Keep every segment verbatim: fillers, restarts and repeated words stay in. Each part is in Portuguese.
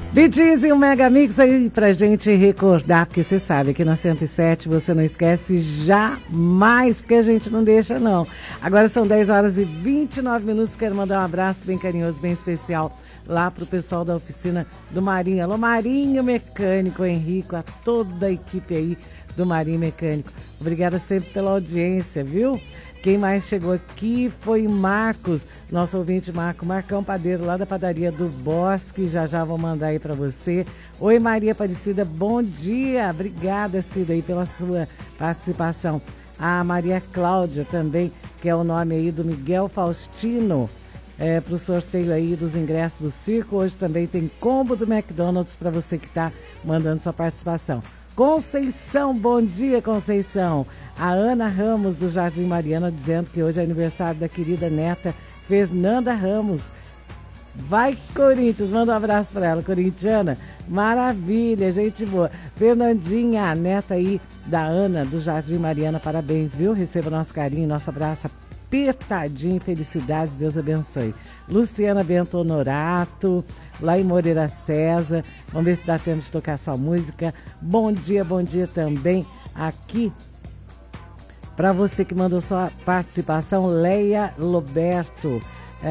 Bee Gees e um Mega Mix aí pra gente recordar, porque você sabe que na cento e sete você não esquece jamais, porque a gente não deixa não. Agora são dez horas e vinte e nove minutos, quero mandar um abraço bem carinhoso, bem especial lá pro pessoal da oficina do Marinho. Alô Marinho Mecânico, Henrico, a toda a equipe aí do Marinho Mecânico. Obrigada sempre pela audiência, viu? Quem mais chegou aqui foi Marcos, nosso ouvinte Marco, Marcão Padeiro, lá da padaria do Bosque, já já vou mandar aí para você. Oi Maria Aparecida, bom dia, obrigada Cida aí pela sua participação. A Maria Cláudia também, que é o nome aí do Miguel Faustino, é, para o sorteio aí dos ingressos do circo. Hoje também tem combo do McDonald's para você que está mandando sua participação. Conceição, bom dia Conceição. A Ana Ramos do Jardim Mariana dizendo que hoje é aniversário da querida neta Fernanda Ramos. Vai Corinthians, manda um abraço para ela, corintiana. Maravilha, gente boa. Fernandinha, a neta aí da Ana do Jardim Mariana, parabéns, viu? Receba nosso carinho, nosso abraço apertadinho, felicidades, Deus abençoe. Luciana Bento Honorato, lá em Moreira César, vamos ver se dá tempo de tocar sua música. Bom dia, bom dia também aqui para você que mandou sua participação, Leia Loberto.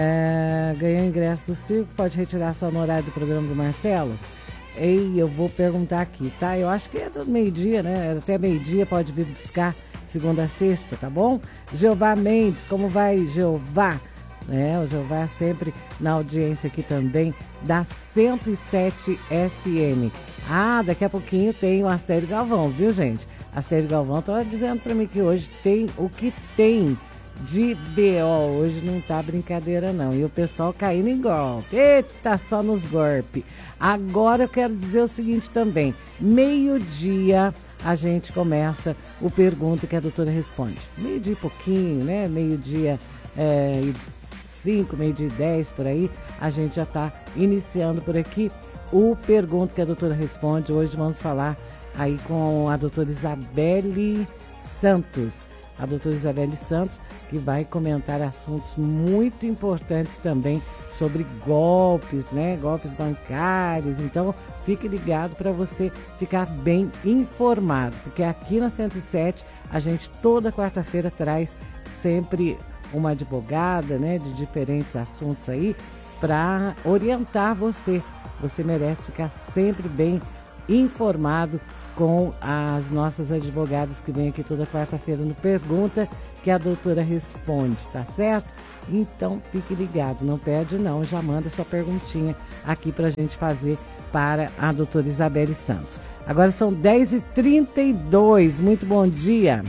É, ganhou ingresso do circo, pode retirar só no horário do programa do Marcelo? Ei, eu vou perguntar aqui, tá? Eu acho que é do meio-dia, né? Até meio-dia pode vir buscar segunda a sexta, tá bom? Jeová Mendes, como vai, Jeová? É, o Jeová sempre na audiência aqui também da cento e sete F M. Ah, daqui a pouquinho tem o Astério Galvão, viu, gente? Astério Galvão tá dizendo pra mim que hoje tem o que tem de B O. Hoje não tá brincadeira, não. E o pessoal caindo em golpe. Eita, só nos golpes. Agora eu quero dizer o seguinte também. Meio-dia a gente começa o Pergunta que a doutora responde. Meio-dia e pouquinho, né? Meio-dia é, e cinco, meio-dia e dez, por aí. A gente já tá iniciando por aqui o Pergunta que a doutora responde. Hoje vamos falar aí com a doutora Isabelle Santos. A doutora Isabelle Santos, que vai comentar assuntos muito importantes também sobre golpes, né? Golpes bancários. Então, fique ligado para você ficar bem informado, porque aqui na cento e sete a gente toda quarta-feira traz sempre uma advogada, né, de diferentes assuntos aí para orientar você. Você merece ficar sempre bem informado com as nossas advogadas que vêm aqui toda quarta-feira no Pergunta que a doutora responde, tá certo? Então fique ligado, não perde não, já manda sua perguntinha aqui pra gente fazer para a doutora Isabelle Santos. Agora são dez e trinta e dois, muito bom dia.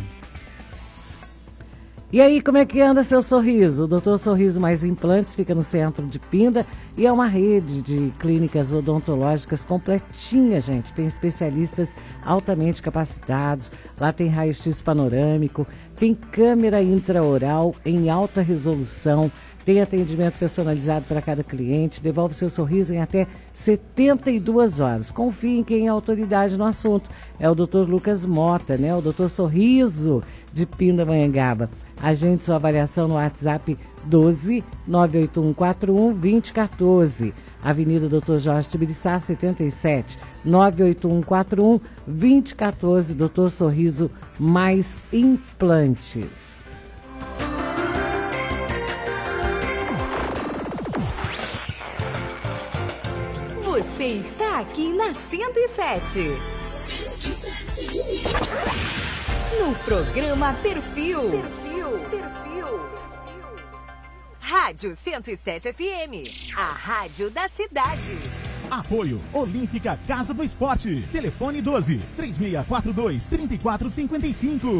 E aí, como é que anda seu sorriso? O doutor Sorriso Mais Implantes fica no centro de Pinda e é uma rede de clínicas odontológicas completinha, gente. Tem especialistas altamente capacitados, lá tem raio-x panorâmico, tem câmera intraoral em alta resolução, tem atendimento personalizado para cada cliente, devolve seu sorriso em até setenta e duas horas. Confie em quem é autoridade no assunto. É o doutor Lucas Mota, né? O doutor Sorriso de Pindamonhangaba. Agende sua avaliação no WhatsApp doze, nove oito um quatro um, dois zero um quatro. Avenida doutor Jorge Tibiriçá, setenta e sete, nove oito um quatro um, dois zero um quatro. doutor Sorriso Mais Implantes. Você está aqui na cento e sete. No programa Perfil. Perfil. Perfil. Rádio cento e sete F M. A rádio da cidade. Apoio Olímpica Casa do Esporte. Telefone doze, três seis quatro dois, três quatro cinco cinco.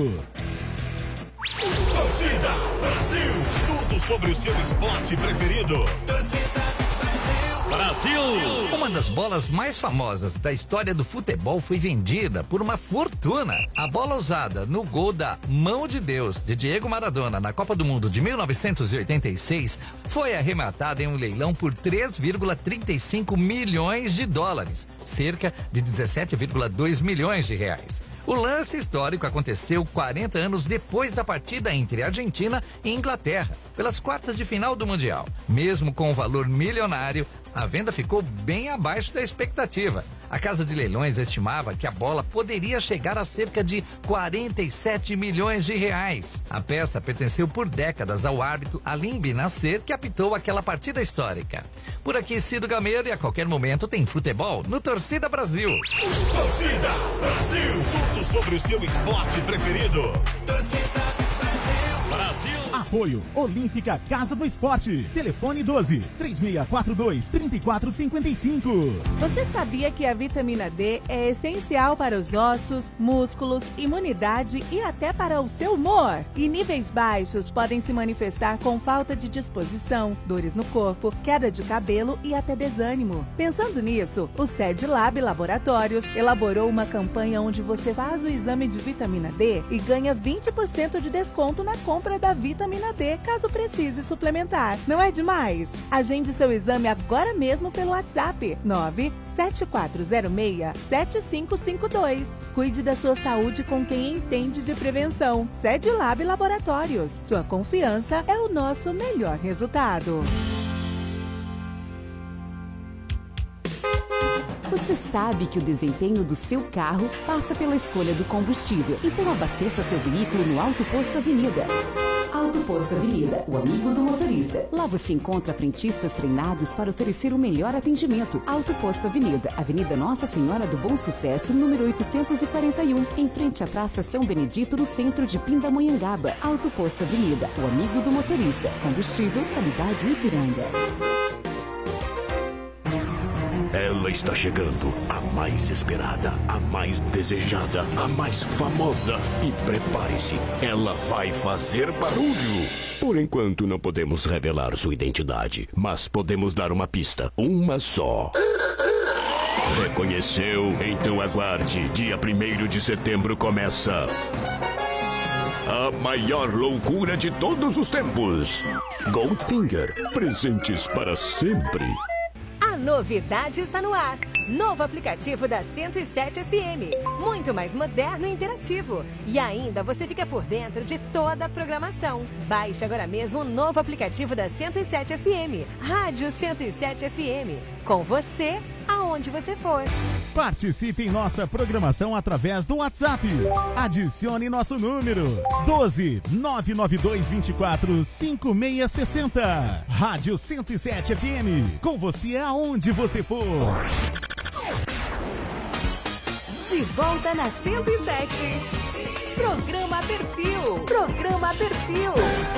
Torcida Brasil. Tudo sobre o seu esporte preferido. Torcida Brasil! Uma das bolas mais famosas da história do futebol foi vendida por uma fortuna. A bola usada no gol da Mão de Deus de Diego Maradona na Copa do Mundo de mil novecentos e oitenta e seis foi arrematada em um leilão por três vírgula trinta e cinco milhões de dólares, cerca de dezessete vírgula dois milhões de reais. O lance histórico aconteceu quarenta anos depois da partida entre Argentina e Inglaterra, pelas quartas de final do Mundial. Mesmo com o valor milionário, A venda ficou bem abaixo da expectativa. A Casa de Leilões estimava que a bola poderia chegar a cerca de quarenta e sete milhões de reais. A peça pertenceu por décadas ao árbitro Alim Benasser, que apitou aquela partida histórica. Por aqui, Cido Gameiro, e a qualquer momento tem futebol no Torcida Brasil. Torcida Brasil, tudo sobre o seu esporte preferido. Torcida Brasil. Brasil. Apoio Olímpica Casa do Esporte. Telefone doze, três seis quatro dois, três quatro cinco cinco. Você sabia que a vitamina D é essencial para os ossos, músculos, imunidade e até para o seu humor? E níveis baixos podem se manifestar com falta de disposição, dores no corpo, queda de cabelo e até desânimo. Pensando nisso, o SedLab Laboratórios elaborou uma campanha onde você faz o exame de vitamina D e ganha vinte por cento de desconto na compra da vitamina D, caso precise suplementar. Não é demais? Agende seu exame agora mesmo pelo WhatsApp nove sete quatro zero seis, sete cinco cinco dois. Cuide da sua saúde com quem entende de prevenção. SedLab Laboratórios. Sua confiança é o nosso melhor resultado. Você sabe que o desempenho do seu carro passa pela escolha do combustível. Então abasteça seu veículo no Auto Posto Avenida. Auto Posto Avenida, o amigo do motorista. Lá você encontra frentistas treinados para oferecer o melhor atendimento. Auto Posto Avenida, Avenida Nossa Senhora do Bom Sucesso, número oitocentos e quarenta e um, em frente à Praça São Benedito, no centro de Pindamonhangaba. Auto Posto Avenida, o amigo do motorista. Combustível, qualidade Ipiranga. Ela está chegando, a mais esperada, a mais desejada, a mais famosa. E prepare-se, ela vai fazer barulho. Por enquanto não podemos revelar sua identidade, mas podemos dar uma pista, uma só. Reconheceu? Então aguarde, dia primeiro de setembro começa a maior loucura de todos os tempos. Goldfinger, presentes para sempre. A novidade está no ar. Novo aplicativo da cento e sete F M. Muito mais moderno e interativo. E ainda você fica por dentro de toda a programação. Baixe agora mesmo o novo aplicativo da cento e sete F M. Rádio cento e sete F M. Com você, aonde você for. Participe em nossa programação através do WhatsApp. Adicione nosso número doze, nove nove dois, vinte e quatro, cinco seis seis zero. Rádio cento e sete F M. Com você aonde você for. De volta na cento e sete. Programa Perfil. Programa Perfil.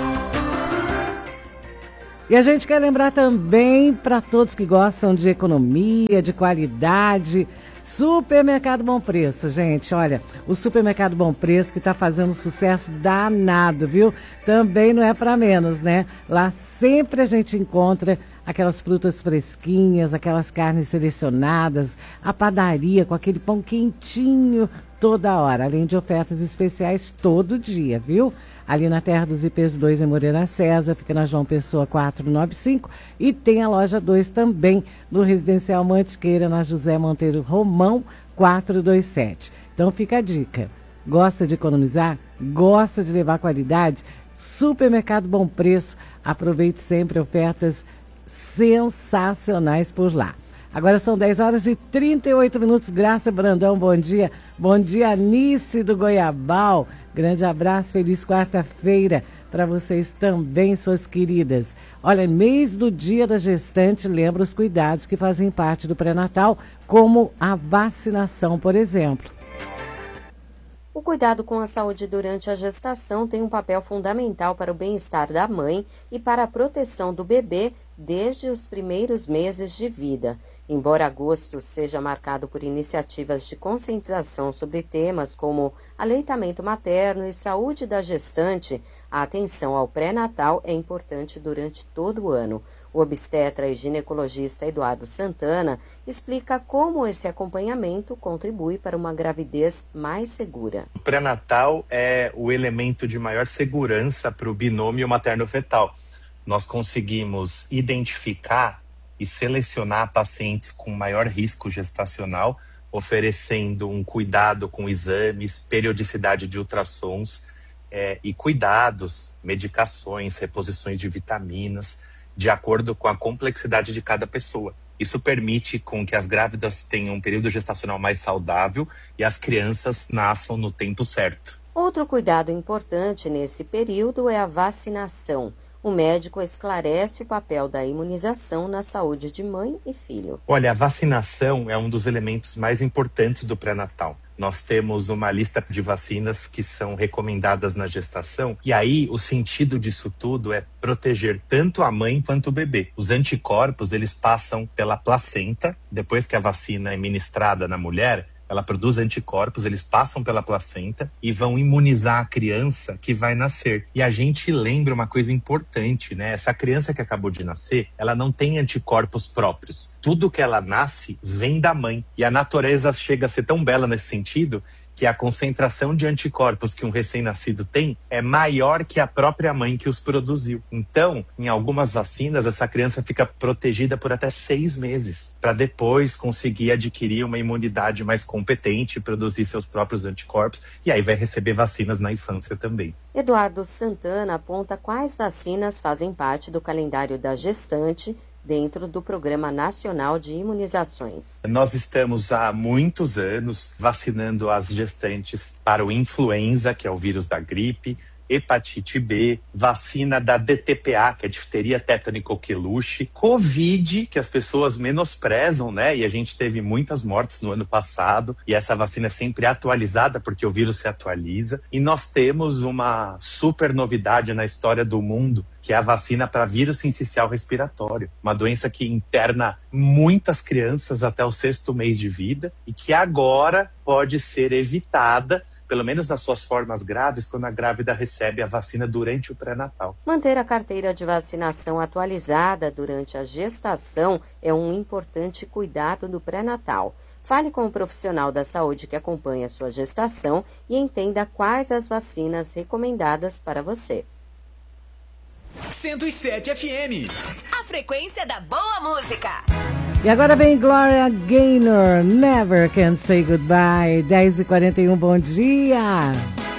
E a gente quer lembrar também para todos que gostam de economia, de qualidade, Supermercado Bom Preço, gente. Olha, o Supermercado Bom Preço que está fazendo um sucesso danado, viu? Também não é para menos, né? Lá sempre a gente encontra aquelas frutas fresquinhas, aquelas carnes selecionadas, a padaria com aquele pão quentinho toda hora, além de ofertas especiais todo dia, viu? Ali na Terra dos I Ps dois, em Moreira César, fica na João Pessoa quatrocentos e noventa e cinco, e tem a loja dois também no Residencial Mantiqueira, na José Monteiro Romão quatrocentos e vinte e sete. Então fica a dica. Gosta de economizar? Gosta de levar qualidade? Supermercado Bom Preço. Aproveite sempre ofertas sensacionais por lá. Agora são dez horas e trinta e oito minutos. Graça Brandão, bom dia. Bom dia, Anice do Goiabal. Grande abraço, feliz quarta-feira para vocês também, suas queridas. Olha, mês do Dia da Gestante, lembra os cuidados que fazem parte do pré-natal, como a vacinação, por exemplo. O cuidado com a saúde durante a gestação tem um papel fundamental para o bem-estar da mãe e para a proteção do bebê desde os primeiros meses de vida. Embora agosto seja marcado por iniciativas de conscientização sobre temas como aleitamento materno e saúde da gestante, a atenção ao pré-natal é importante durante todo o ano. O obstetra e ginecologista Eduardo Santana explica como esse acompanhamento contribui para uma gravidez mais segura. O pré-natal é o elemento de maior segurança para o binômio materno-fetal. Nós conseguimos identificar e selecionar pacientes com maior risco gestacional, oferecendo um cuidado com exames, periodicidade de ultrassons é, e cuidados, medicações, reposições de vitaminas, de acordo com a complexidade de cada pessoa. Isso permite com que as grávidas tenham um período gestacional mais saudável e as crianças nasçam no tempo certo. Outro cuidado importante nesse período é a vacinação. O médico esclarece o papel da imunização na saúde de mãe e filho. Olha, a vacinação é um dos elementos mais importantes do pré-natal. Nós temos uma lista de vacinas que são recomendadas na gestação. E aí, o sentido disso tudo é proteger tanto a mãe quanto o bebê. Os anticorpos, eles passam pela placenta. Depois que a vacina é ministrada na mulher, ela produz anticorpos, eles passam pela placenta e vão imunizar a criança que vai nascer. E a gente lembra uma coisa importante, né? Essa criança que acabou de nascer, ela não tem anticorpos próprios. Tudo que ela nasce vem da mãe. E a natureza chega a ser tão bela nesse sentido que a concentração de anticorpos que um recém-nascido tem é maior que a própria mãe que os produziu. Então, em algumas vacinas, essa criança fica protegida por até seis meses, para depois conseguir adquirir uma imunidade mais competente e produzir seus próprios anticorpos, e aí vai receber vacinas na infância também. Eduardo Santana aponta quais vacinas fazem parte do calendário da gestante dentro do Programa Nacional de Imunizações. Nós estamos há muitos anos vacinando as gestantes para o influenza, que é o vírus da gripe, hepatite B, vacina da D T P A, que é difteria, tétano e coqueluche, Covid, que as pessoas menosprezam, né? E a gente teve muitas mortes no ano passado, e essa vacina é sempre atualizada, porque o vírus se atualiza. E nós temos uma super novidade na história do mundo, que é a vacina para vírus sincicial respiratório, uma doença que interna muitas crianças até o sexto mês de vida e que agora pode ser evitada, pelo menos nas suas formas graves, quando a grávida recebe a vacina durante o pré-natal. Manter a carteira de vacinação atualizada durante a gestação é um importante cuidado do pré-natal. Fale com o profissional da saúde que acompanha a sua gestação e entenda quais as vacinas recomendadas para você. cento e sete F M. A frequência da boa música. E agora vem Gloria Gaynor, Never Can Say Goodbye, dez e quarenta e um, bom dia.